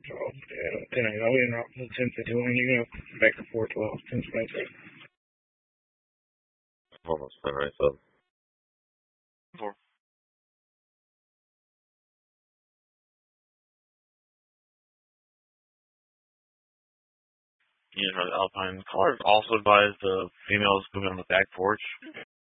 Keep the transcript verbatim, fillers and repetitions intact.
So, yeah, ten I go in up to ten fifty-one, you know, back to four twelve, ten twenty-three. Almost done, right? So, Four. You know, the Alpine. Caller also advised the females moving on the back porch.